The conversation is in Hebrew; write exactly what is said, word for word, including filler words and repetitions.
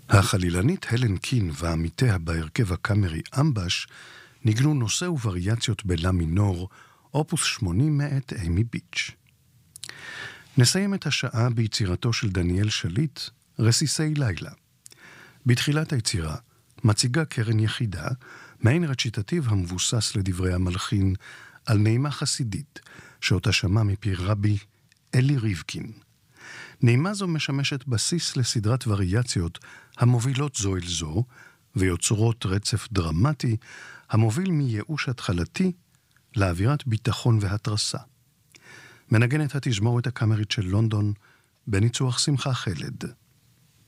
החלילנית הלן קין ועמיתיה בהרכב הקאמרי אמבש ניגנו נושא ווריאציות בלה מינור, אופוס שמונים מאת אימי ביץ'. נסיים את השעה ביצירתו של דניאל שליט, רסיסי לילה. בתחילת היצירה מציגה קרן יחידה, מעין רציטטיב המבוסס לדברי המלחין, על נעימה חסידית, שאותה שמע מפי רבי אלי ריבקין. נעימה זו משמשת בסיס לסדרת וריאציות המובילות זו אל זו, ויוצרות רצף דרמטי המוביל מייאוש התחלתי לאווירת ביטחון והתרסה. מנגנת התזמורת הקאמרית של לונדון בניצוח שמחה חלד.